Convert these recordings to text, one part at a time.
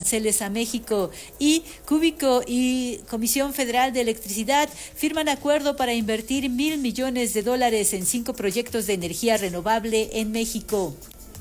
aranceles a México. Y Cúbico y Comisión Federal de Electricidad firman acuerdo para invertir $1,000 millones en 5 proyectos de energía renovable en México.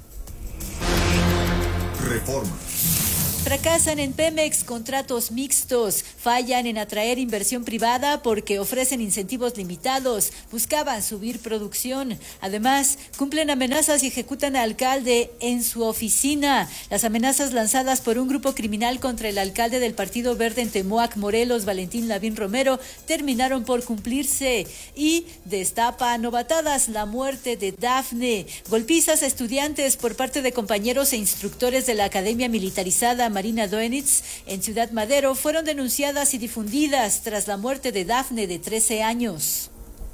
Reforma. Fracasan en Pemex contratos mixtos, fallan en atraer inversión privada porque ofrecen incentivos limitados, buscaban subir producción. Además, cumplen amenazas y ejecutan al alcalde en su oficina. Las amenazas lanzadas por un grupo criminal contra el alcalde del Partido Verde en Temoac, Morelos, Valentín Lavín Romero, terminaron por cumplirse. Y destapa novatadas la muerte de Dafne. Golpizas a estudiantes por parte de compañeros e instructores de la Academia Militarizada Marina Doenitz en Ciudad Madero fueron denunciadas y difundidas tras la muerte de Dafne, de 13 años.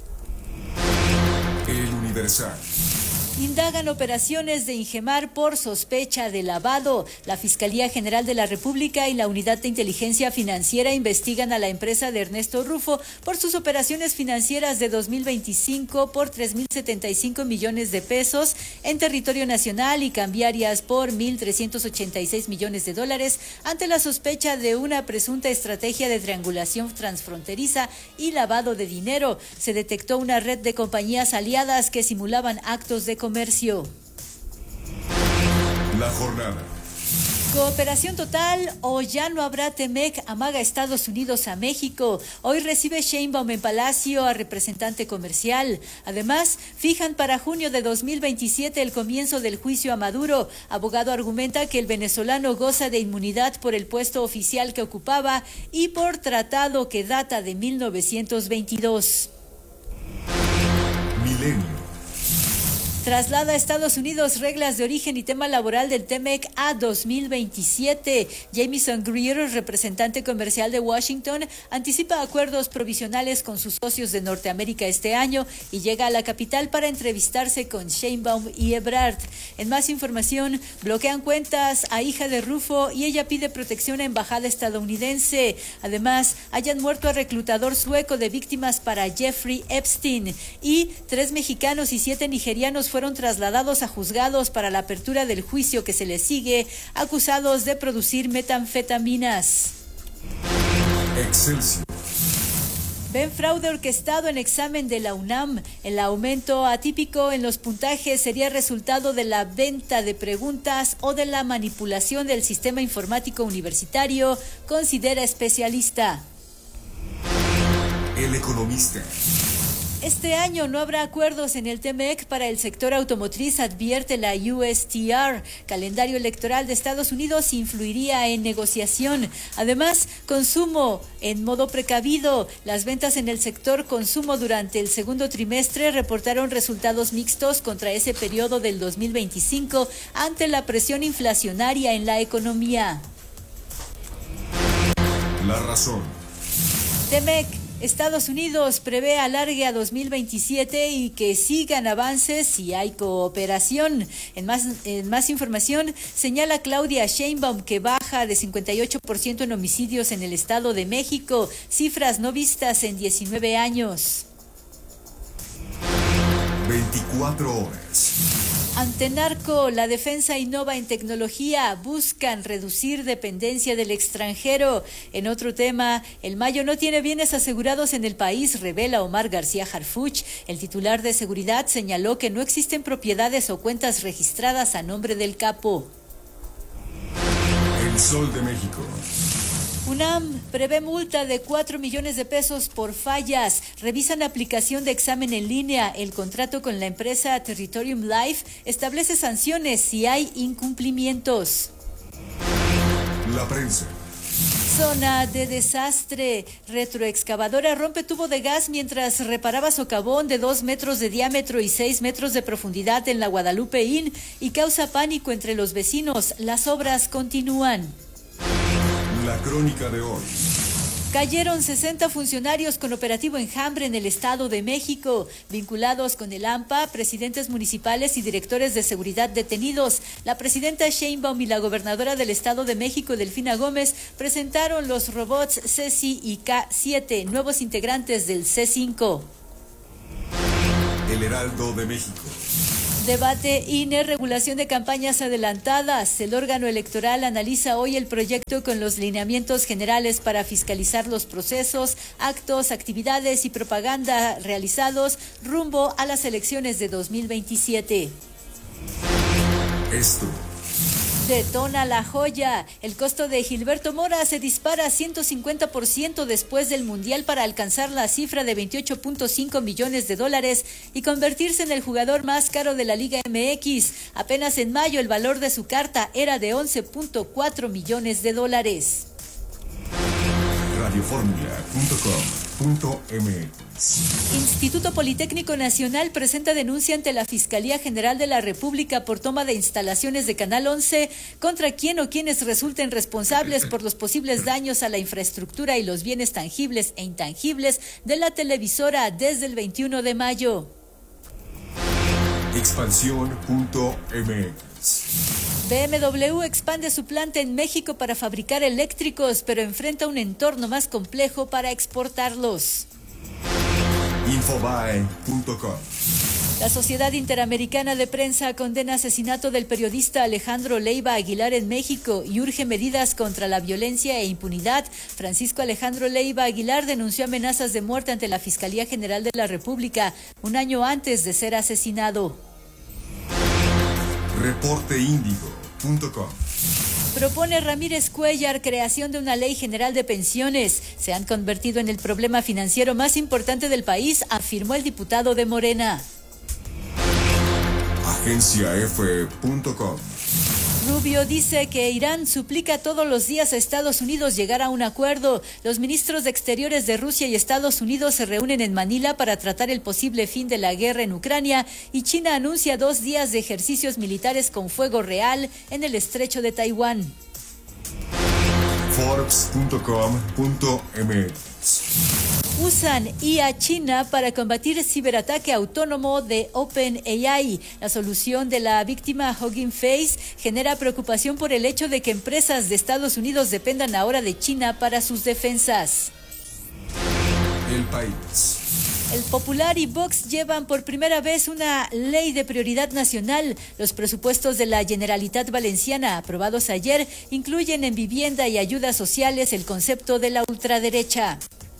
El Universal. Indagan operaciones de Ingemar por sospecha de lavado. La Fiscalía General de la República y la Unidad de Inteligencia Financiera investigan a la empresa de Ernesto Rufo por sus operaciones financieras de 2025 por 3,075 millones de pesos en territorio nacional y cambiarias por 1,386 millones de dólares ante la sospecha de una presunta estrategia de triangulación transfronteriza y lavado de dinero. Se detectó una red de compañías aliadas que simulaban actos de comercio. La jornada. Cooperación total o ya no habrá TEMEC, amaga Estados Unidos a México. Hoy recibe Sheinbaum en Palacio a representante comercial. Además, fijan para junio de 2027 el comienzo del juicio a Maduro. Abogado argumenta que el venezolano goza de inmunidad por el puesto oficial que ocupaba y por tratado que data de 1922. Milenio. Traslada a Estados Unidos reglas de origen y tema laboral del TEMEC a 2027. Jamieson Greer, representante comercial de Washington, anticipa acuerdos provisionales con sus socios de Norteamérica este año y llega a la capital para entrevistarse con Sheinbaum y Ebrard. En más información, bloquean cuentas a hija de Rufo y ella pide protección a embajada estadounidense. Además, hayan muerto a reclutador sueco de víctimas para Jeffrey Epstein y 3 mexicanos y 7 nigerianos fueron trasladados a juzgados para la apertura del juicio que se les sigue, acusados de producir metanfetaminas. Excelsior. Ven fraude orquestado en examen de la UNAM. El aumento atípico en los puntajes sería resultado de la venta de preguntas o de la manipulación del sistema informático universitario, considera especialista. El Economista. Este año no habrá acuerdos en el TEMEC para el sector automotriz, advierte la USTR. Calendario electoral de Estados Unidos influiría en negociación. Además, consumo en modo precavido. Las ventas en el sector consumo durante el segundo trimestre reportaron resultados mixtos contra ese periodo del 2025 ante la presión inflacionaria en la economía. La razón. TEMEC. Estados Unidos prevé alargue a 2027 y que sigan avances si hay cooperación. En más información, señala Claudia Sheinbaum que baja de 58% en homicidios en el Estado de México, cifras no vistas en 19 años. 24 horas. Ante narco, la defensa innova en tecnología, buscan reducir dependencia del extranjero. En otro tema, el Mayo no tiene bienes asegurados en el país, revela Omar García Harfuch. El titular de seguridad señaló que no existen propiedades o cuentas registradas a nombre del capo. El Sol de México. UNAM prevé multa de 4 millones de pesos por fallas. Revisan aplicación de examen en línea. El contrato con la empresa Territorium Life establece sanciones si hay incumplimientos. La prensa. Zona de desastre. Retroexcavadora rompe tubo de gas mientras reparaba socavón de 2 metros de diámetro y 6 metros de profundidad en la Guadalupe Inn y causa pánico entre los vecinos. Las obras continúan. La crónica de hoy. Cayeron 60 funcionarios con operativo enjambre en el Estado de México, vinculados con el AMPA, presidentes municipales y directores de seguridad detenidos. La presidenta Sheinbaum y la gobernadora del Estado de México, Delfina Gómez, presentaron los robots C-5 y K-7, nuevos integrantes del C-5. El Heraldo de México. Debate INE, regulación de campañas adelantadas. El órgano electoral analiza hoy el proyecto con los lineamientos generales para fiscalizar los procesos, actos, actividades y propaganda realizados rumbo a las elecciones de 2027. Esto Detona La Joya. El costo de Gilberto Mora se dispara 150% después del Mundial para alcanzar la cifra de $28.5 millones y convertirse en el jugador más caro de la Liga MX. Apenas en mayo el valor de su carta era de $11.4 millones. radioformula.com.mx. Instituto Politécnico Nacional presenta denuncia ante la Fiscalía General de la República por toma de instalaciones de Canal 11 contra quien o quienes resulten responsables por los posibles daños a la infraestructura y los bienes tangibles e intangibles de la televisora desde el 21 de mayo. Expansión.mx. BMW expande su planta en México para fabricar eléctricos, pero enfrenta un entorno más complejo para exportarlos. Infobae.com. La Sociedad Interamericana de Prensa condena asesinato del periodista Alejandro Leiva Aguilar en México y urge medidas contra la violencia e impunidad. Francisco Alejandro Leiva Aguilar denunció amenazas de muerte ante la Fiscalía General de la República un año antes de ser asesinado. Reporteindigo.com. Propone Ramírez Cuellar creación de una ley general de pensiones. Se han convertido en el problema financiero más importante del país, afirmó el diputado de Morena. AgenciaF.com. Rubio dice que Irán suplica todos los días a Estados Unidos llegar a un acuerdo. Los ministros de Exteriores de Rusia y Estados Unidos se reúnen en Manila para tratar el posible fin de la guerra en Ucrania y China anuncia 2 días de ejercicios militares con fuego real en el estrecho de Taiwán. Forbes.com.mx. Usan IA China para combatir ciberataque autónomo de OpenAI. La solución de la víctima Hugging Face genera preocupación por el hecho de que empresas de Estados Unidos dependan ahora de China para sus defensas. El País. El Popular y Vox llevan por primera vez una ley de prioridad nacional. Los presupuestos de la Generalitat Valenciana, aprobados ayer, incluyen en vivienda y ayudas sociales el concepto de la ultraderecha.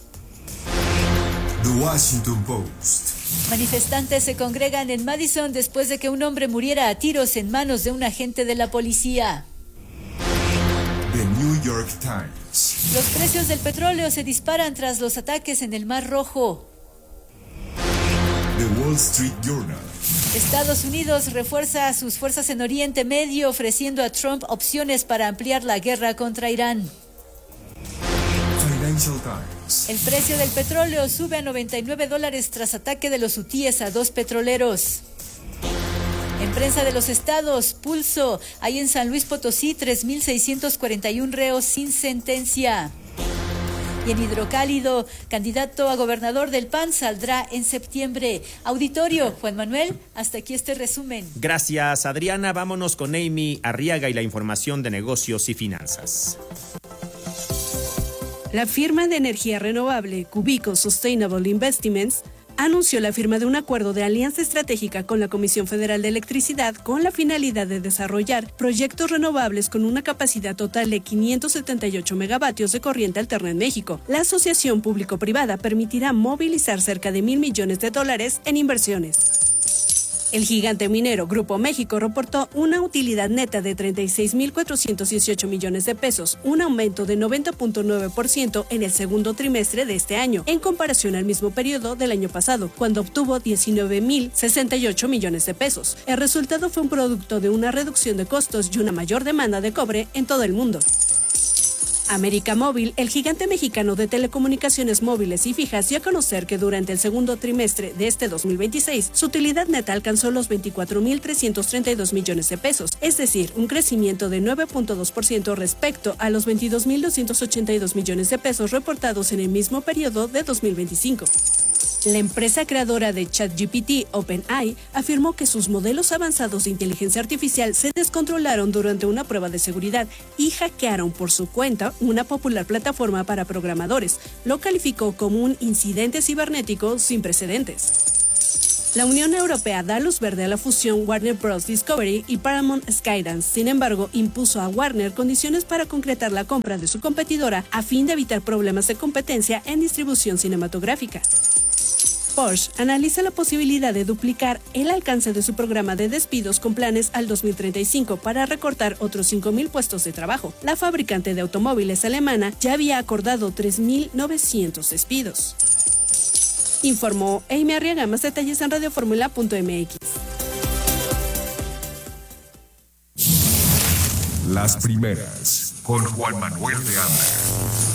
The Washington Post. Manifestantes se congregan en Madison después de que un hombre muriera a tiros en manos de un agente de la policía. The New York Times. Los precios del petróleo se disparan tras los ataques en el Mar Rojo. The Wall Street Journal. Estados Unidos refuerza sus fuerzas en Oriente Medio, ofreciendo a Trump opciones para ampliar la guerra contra Irán. Financial Times. El precio del petróleo sube a $99 tras ataque de los hutíes a 2 petroleros. En prensa de los estados, Pulso, hay en San Luis Potosí 3.641 reos sin sentencia. Y en Hidrocálido, candidato a gobernador del PAN saldrá en septiembre. Auditorio, Juan Manuel, hasta aquí este resumen. Gracias, Adriana. Vámonos con Amy Arriaga y la información de negocios y finanzas. La firma de energía renovable Cubico Sustainable Investments anunció la firma de un acuerdo de alianza estratégica con la Comisión Federal de Electricidad con la finalidad de desarrollar proyectos renovables con una capacidad total de 578 megavatios de corriente alterna en México. La asociación público-privada permitirá movilizar cerca de $1,000 millones en inversiones. El gigante minero Grupo México reportó una utilidad neta de 36.418 millones de pesos, un aumento de 90.9% en el segundo trimestre de este año, en comparación al mismo periodo del año pasado, cuando obtuvo 19.068 millones de pesos. El resultado fue un producto de una reducción de costos y una mayor demanda de cobre en todo el mundo. América Móvil, el gigante mexicano de telecomunicaciones móviles y fijas, dio a conocer que durante el segundo trimestre de este 2026, su utilidad neta alcanzó los 24.332 millones de pesos, es decir, un crecimiento de 9.2% respecto a los 22.282 millones de pesos reportados en el mismo periodo de 2025. La empresa creadora de ChatGPT, OpenAI, afirmó que sus modelos avanzados de inteligencia artificial se descontrolaron durante una prueba de seguridad y hackearon por su cuenta una popular plataforma para programadores. Lo calificó como un incidente cibernético sin precedentes. La Unión Europea da luz verde a la fusión Warner Bros. Discovery y Paramount Skydance. Sin embargo, impuso a Warner condiciones para concretar la compra de su competidora a fin de evitar problemas de competencia en distribución cinematográfica. Porsche analiza la posibilidad de duplicar el alcance de su programa de despidos con planes al 2035 para recortar otros 5.000 puestos de trabajo. La fabricante de automóviles alemana ya había acordado 3.900 despidos. Informó Amy Arriaga. Más detalles en radioformula.mx. Las primeras con Juan Manuel de Anda.